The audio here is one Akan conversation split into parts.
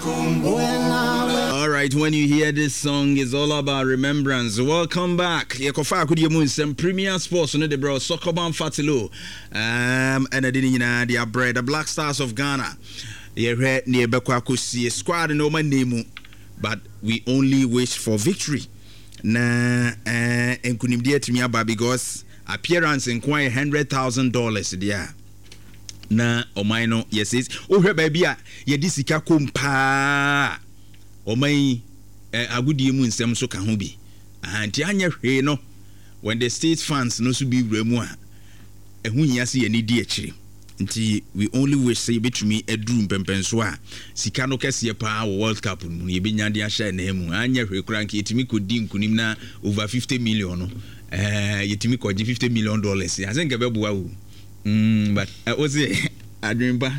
All right, when you hear this song, it's all about remembrance. Welcome back. Yekofa Kudiamun, some Premier Sports, no, the bro, Sokoban Fatilo, and I didn't they are bred the Black Stars of Ghana. They read near Bekwakusi squad and my name, but we only wish for victory. Na and couldn't dear to me about because appearance in quite $100,000 there. Na omaino yes is oh baby ye disika kompa omai agudie mu nsem so ka ho bi anti anya hwe no when the state fans no so bi wramu a ehu hia se ye ni di akire nti we only wish say betumi eduru mpempenso a sika no kese pa World Cup mu ye benya de ahya na emu anya hwe kura nka etimi kodi nkunim na over 50 million no yetimi koji $50 million I think ebeboa wo but was it I dream ba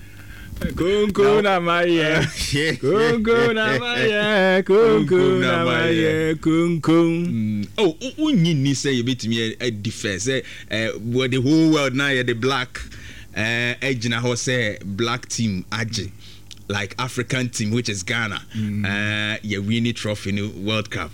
kunku na maye kunku na maye kunku na maye kunku oh unyi ni say you betimi a defense what the whole world now the black ejina ho say black team age like African team which is Ghana you winning trophy in the World Cup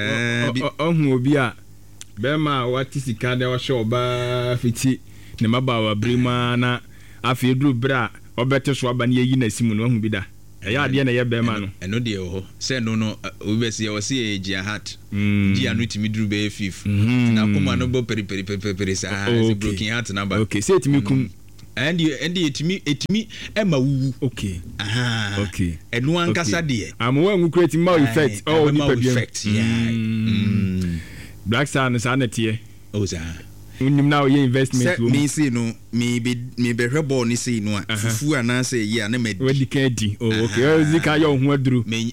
obi a bema wati sika de wo show ba fiti ne mabawa brima na afedru bra obete so aba ne yi na simu no hu bi da eya ade na ye bema no eno de ho se no obi se o se egia hat dia no timi dru be fif na kuma no bo peri sa se broken heart na ba okay se etimi kum and etimi ema wu okay okay eno ankasa de am wan create more effect oh ni effect yeah Black Star no sanete o za unim now ye investment me see no me be hweball ni see no fufu ana say ye na me we dikadi oh okay o zika yo hu aduru me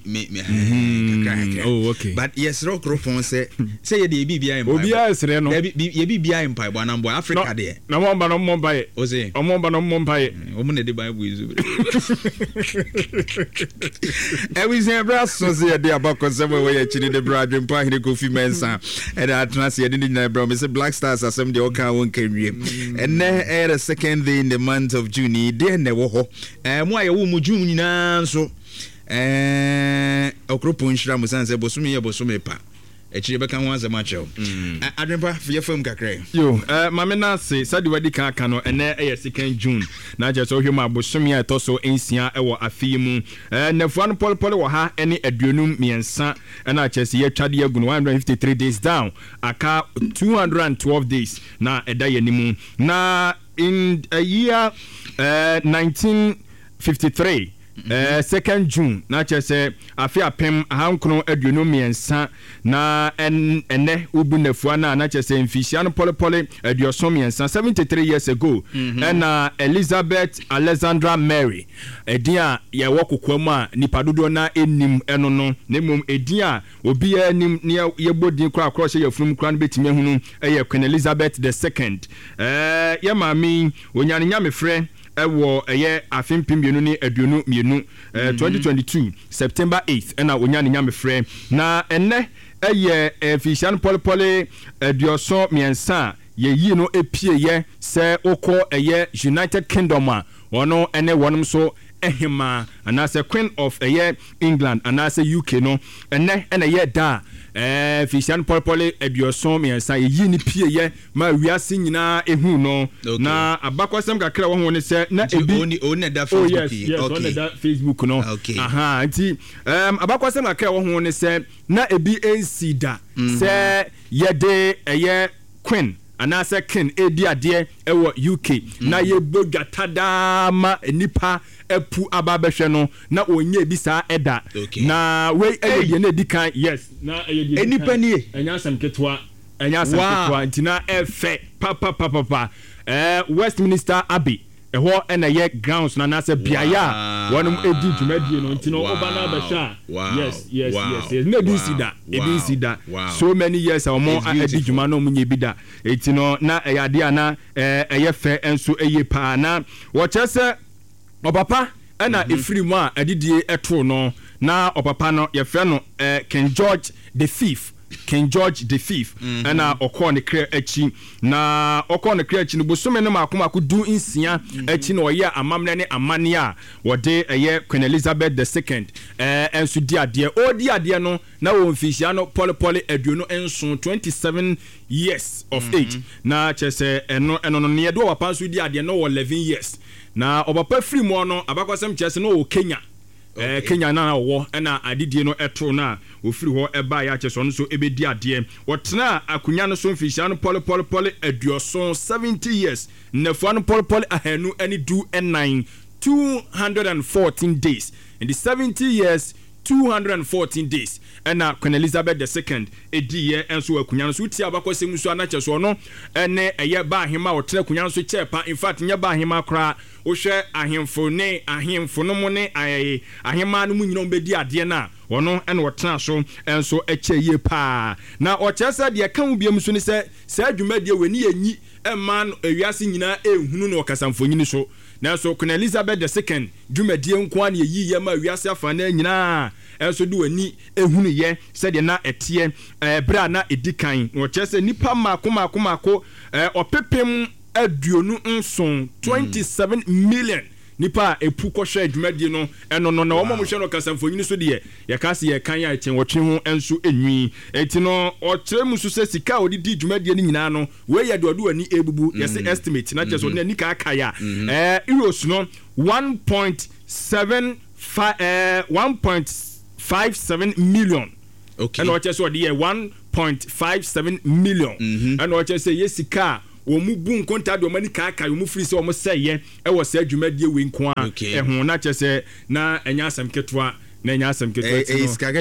oh okay but yes rock phone say ye dey bibia empire obi asre no ye bibia empire bo na boy Africa there na mo mba ye o say o mo mba ye o mo na dey bible izu we say bra so say dey about some way ye chiri the bra dwempa hine Kofi Mensah and atnas ye dey na bra me say Black Stars asem dey o kan won kan wie and the second day in the month of June dey na wo ho mo aye wo mu June nyina so okropo nhira mo sanse bosume ye bosume pa echire beka ho azama chew adwempa fie fam kakra yo mame na se sadi wadi kan aka no ene eye second June na je so hwema bosume ya to so ensia e wo afie mu nafuan polpole wo ha ene aduonum miensa na chese ye twade agu no 153 days down aka 212 days na eda yanimu na in a year 1953 2nd June na chese afi apem ahankron aduonu miensa na ene ubu nafua na chese mfisia no polepole aduoso miensa 73 years ago na Elizabeth Alexandra Mary edia ye wokokwamu a nipadodo na enim eno no nemum edia obi enim ne ye bodin kra across ye frum kra no betime hunu ye Queen Elizabeth II ye mami onyane nyamefre ewo eye afempim bienu ni aduonu mienu 2022 September 8th na onyane nyamefre na enne eye Fishan Polepole adioso miensa ye yi no epie ye se okọ eye United Kingdom a wono ene wonum so ehima anase Queen of eye England anase UK no ene ye da Fishan Polepole adioso miensa ye yi ni pie ye ma wiase nyina ehu no na abakwasem kakra wo ho ne se na ebi oni da Facebook okay da Facebook no aha nti abakwasem kakra wo ho ne se na ebi ensida se ye de eye Queen anase king edi ade ewo UK na ye bogatada ma nipa epu ababehwe no na onye bi saa eda na we eyedie na edikan yes na eyedie enipa nie enyasam ketwa ntina efe papa Westminster Abbey eho ena ye grounds na nase biaya wonum edi dwumadie no ntino oba na besha yes na ebi sida so many years omo edi dwuma no munye bi da etino na eyade ana eye fe enso eye pa na wo chese obapa ena efiri mu a edidie eto no na opapa no ye fe no King George the Fifth King George V ɛna ɔkɔɔ ne kra akyi na ɔkɔɔ ne kra akyi no bosome no maako du nsia akyi na ɔyɛ amammerɛ ne amane a wɔde ɛyɛ Queen Elizabeth II ɛnso di adeɛ ɔdi adeɛ no na wɔn mfihyia no pɔlepɔle aduonu nson 27 years of age na kyerɛ sɛ ɛno no ne yɛde ɔpapa nso di adeɛ no wɔ 11 years na ɔpapa firi mu no abakɔsɛm kyerɛ sɛ no wɔ Kenya. Kenya na wɔ ɛna adidie no ɛto na ofiri hɔ ɛba ya kyɛ so no so ebedi adeɛ wɔtena akunya no so mfihyia no pɔle aduoso 70 years nafua no pɔle ahanu ani du ɛnan 214 days in the 70 years 214 days ɛna Queen Elizabeth II ediye enso akunya no so ti abakɔsɛm so anakyɛ so no ɛne ɛyɛ ba ahema wɔtena akunya no so kyɛpa in fact nya ba ahema kora wohwɛ ahemfo no mu ne ahema no mu nyina ombedi adeɛ na wɔno ɛna wɔtena so enso ɛkyɛ yie pa na ɔkyɛ sɛ deɛ ka mu biam so ne sɛ adwumadie wani yanyi ɛma no awiase nyina ehunu no ɔkasamfonyini so nanso Queen Elizabeth II dwumadie nko an yeyi yɛ ma awiase afa na nyina enso de wani ehunu yɛ sɛ deɛ na ɛteɛ bra na edikan ɔkyɛ sɛ nipa maako ɔpepem aduonu nson 27 million nipa epu kɔhwɛ adwumadie no ɛno no na wɔn mo hwɛ no kasamfonyini so deɛ yɛka se yɛkan ya kyɛn wɔtwe ho enso enwi eti no ɔkyerɛ mu so sɛ sika a wɔde di dwumadie no nyinaa no wei yɛ de ɔde wani ebubu yɛse estimate na kyerɛ so na nika aka ya euros no 1.57 million okay ɛna ɔkyerɛ sɛ ɔde yɛ 1.57 million ɛna ɔkyerɛ sɛ yɛ sika wɔn bu nkonta de wɔn ani kaaka wɔn firi sɛ wɔn sɛyɛ ɛwɔ sɛ adwumadie wei nko a ɛho na kyerɛ sɛ na ɛnya asɛm ketewa na ɛnya asɛm ketewa ti no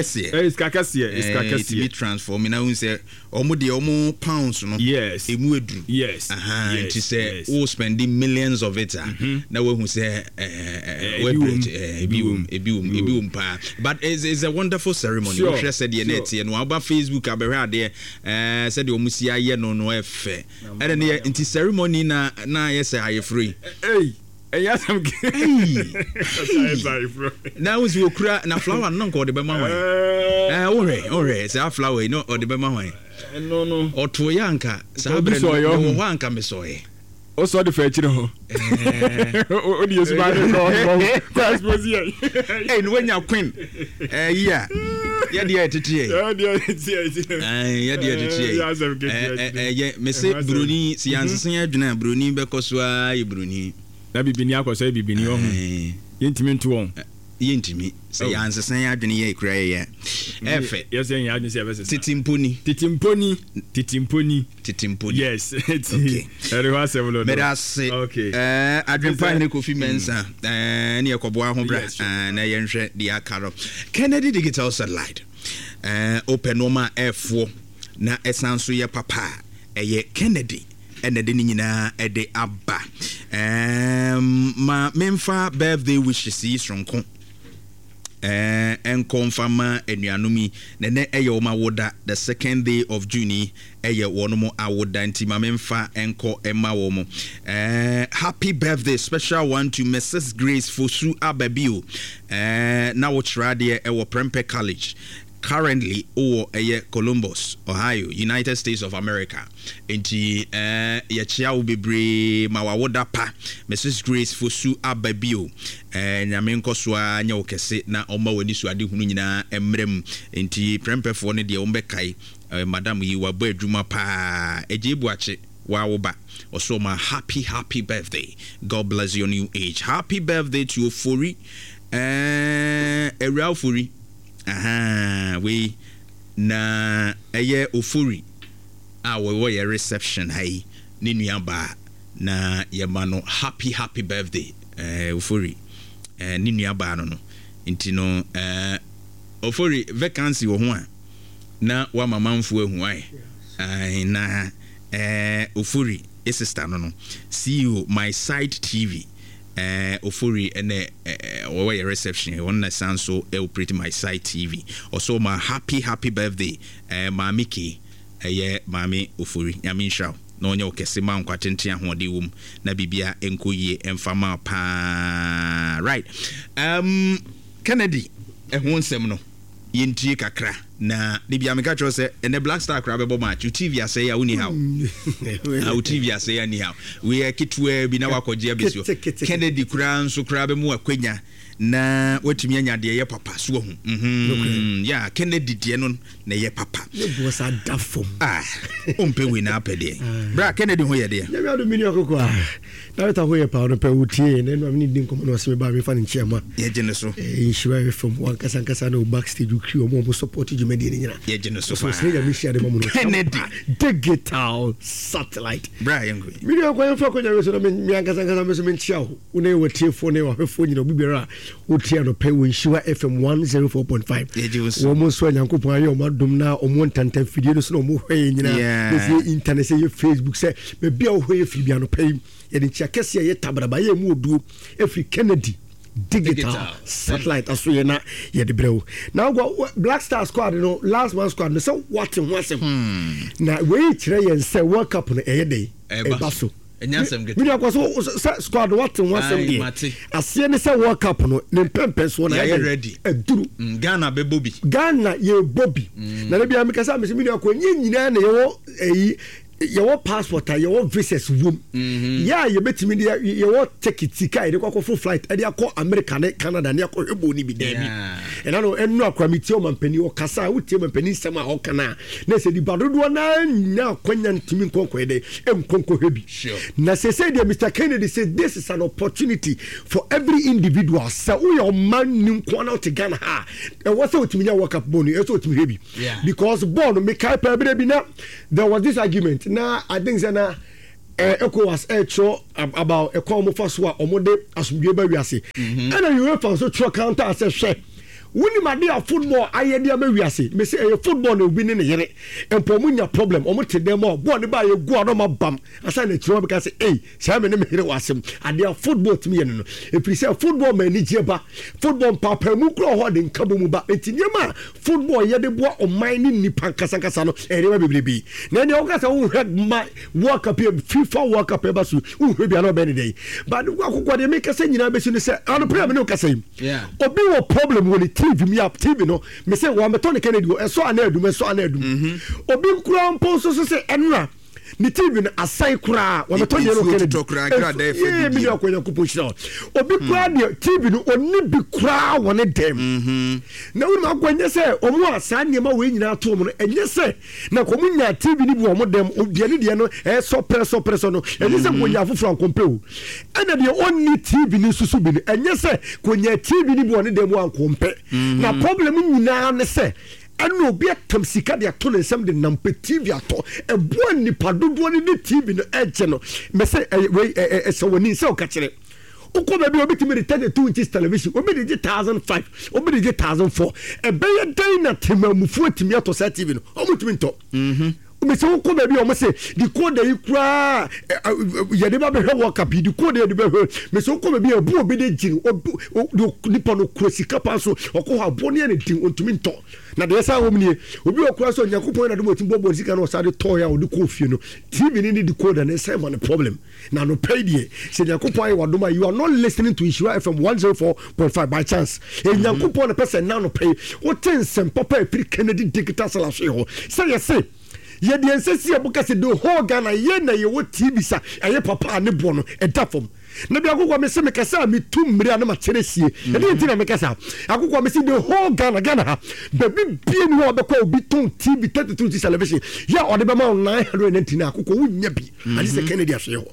ɛyɛ be transform na wɔn sɛ wɔn de wɔn pounds no emu eduru nti sɛ wɔn spending millions of it na wɔn hu sɛ ebi wɔm pa but it's a wonderful ceremony wɔn hwɛ sɛ deɛ na ɛteɛ no wɔn aba Facebook abɛhwɛ adeɛ sɛ deɛ wɔn si ayɛ no ɛfɛ ɛna ne nti ceremony na yɛ sɛ ayɛ free. Yasam now is you cry na flower no ko de be ma wan ore say flower no o de be ma wan no o to yanka sa bre no wanka me soye o so de fa chire ho o di yesu ba no transpose here eh no nya queen yeah ya de tete me say broni si yansesen adwuna broni be koso a ye broni na bibini akoso bibini ho yentimi nto won yentimi sɛ yansesen adwene yɛ kura yɛ ɛfɛ yɛsɛ yɛ adwene sɛ yɛbɛsɛ titimponi yes okay ɛre ha sɛ lo medase okay adwene pa ne Kofi Mensa ne yɛkɔboa ho bra na yɛnhwɛ de akaro Kennedy digital satellite open normal f4 na ɛsan so yɛ papa ɛyɛ Kennedy ɛna de nyina ɛde aba ma memfa birthday wishes yi sonko confirm enuanomi nene eye o ma woda the second day of June eye wono mo awoda nti ma memfa enko ema wo mo happy birthday special one to Mrs. Grace Fosu Ababio na wo trade e wo Prempeh College currently Columbus, Ohio, United States of America. Enti yachia ubebre mawawoda pa Mrs. Grace Fosu Ababio nyamenko swa nya okese na oma wani so ade hunu nyina emrem enti Prempeh fo ne de ombekai madam yi wabo adwuma pa ejebu ache wawoba also my happy birthday. God bless your new age. Happy birthday to Ofori Eria Ofori we na eye Ofori we your reception hai ni nuaba na yemano happy birthday Ofori ni nuaba no nti no Ofori vacancy wo ho a na wa mamanfo ahu ai na Ofori sister no CEO My Side TV Ofori ene we your reception one na sound so operate My Side TV also my happy birthday mamiki mami Ofori nyame nhwa na onye okese ma nkwatenten ahode wom na bibia enkoyie emfama pa right Kennedy ehun nsem no yɛntie kakra na de bia meka kyerɛ sɛ ɛnɛ Black Star kra bɛbɔ match TV asɛ ya woni haw na TV asɛ ya ni haw we ketewa bi na wakɔgye abesio Kennedy kra nso kra bɛ mu akwanya na watumi anya de yɛ papa so hu ya Kennedy de no na yɛ papa ne bo sa da fom ompe we na apede bra Kennedy ho yɛ de ya mi ado mini okoko na ta ho yɛ pa no pe wutie ne no mini din komo no se ba me fa ne nchiama yɛ gye ne so nhyiwa from one kasa na backstage ukri omo support djumadi ne nyina yɛ gye ne so so se ya mi share de mamu no Kennedy digital satellite bra yango mini okoko fa ko nyawe so no mi kasa me so me nchia ho une watie ne wa hwefo nyina obibera wotia no pe nhyiwa FM 104.5 wo mo so nyankopon aye o madom na o mo ntanta fidie no so no mo hwe nyina se internet se Facebook se be bia o hwe fidie no pe ye de chia kese ye tabraba ye mu oduo efri Kennedy digital satellite aso ye na ye de brew now go Black Star squad no last one squad no so what asem na we kire ye se World Cup no eye dey e baso enyasem get we akwaso squad what asem dey asie ne se World Cup no ne pempen so na ye ready eduru Ghana be bobi Ghana ye bobi na bia me kasa me akwa nyina na ye wo eyi your passport and your visas room. Yeah, you bet me your ticket tika de kwa full flight e de akọ America ne Canada ne akọ hebo ni bi dem. And I know enu akwamiti o mampani o kasa wutie mampani sema o kana. Na se di badodo na kwanya ntimi nkonko de enkonko hebi. Na se say Mr. Kennedy said this is an opportunity for every individual. So we are man nim kwana to Ghana ha. E was so timi nya work up bonu e so timi hebi. Because born me kai pa bi na there was this argument. Now I think that ECOWAS show about a common first one or more as we ever see. And you refer to truck counter as a chef. When my dear football, I idea maybe say, me say a football will win in the year and Pomunia problem, almost to them all. Born by a guadoma bum. I signed a trouble because, hey, Simon was him. And they are football to me. If we say football, man, Nijeba, football, Papa Mukro, holding Kabumuba, it's in your football, Yadeboa, or mining Nipan Casacasano, and never be. Then you guys who had my work up here, FIFA work up here, who will be another day. But what they make us say, you know, say, I'm a problem, no Cassim. Yeah. Or be a problem when it TV me up TV no me say wa me Tony Kennedy go so anadum obi kura mpo so say enra ni TV no asai kura wa me Tony Kennedy kura dey fe bi me akonya kuposhira obi kura de TV no oni bi kura woni dem na woni akonya say omo asa niam we nyina to mo no enye say na komunya TV ni bi omo dem de no so preso no enye say konya afufra nkompe ana de oni TV ni susu bi enye say konya TV ni bi woni dem ankompe na problem nyina ne say eno obi atam sika de ato ne nsam de nampe TV ato ebo nipa dodo ne TV no eje no me say so woni se o ka kire uko be obi timi de 32 inches television obi de 1005 obi de 1004 e be ye dan na temamufu timi ato sa TV no o mutimi nto me say uko be o mo say the code yi kura ye de ba be World Cup the code ye de be me say uko be ebu obi de jiri nipa no krosika pa so okọ ha boni ne din ontumi nto na de sa wom nie obi okura so nyakopon na de motim bobo sika no sa de to ya odi ko fie no TV ni the code na say man problem na no pay die se nyakopon ayi wadoma you are not listening to Ishira FM 104.5 by chance e nyakopon na person na no pay o tensem papa e Kennedy digital salashi ho say yes say ye de ensesi abuka se the whole Ghana ye na ye wo TV sa aye papa ne bo no e da fom na bi akokwa me se me kasa me tumre na ma cheresie e de ntina me kasa akokwa me se the whole Ghana ha baby bie ni wo be kwa obi ton TV 32 television ya o de be ma 990 na akokwa wunya bi ani se Kennedy ahwe ho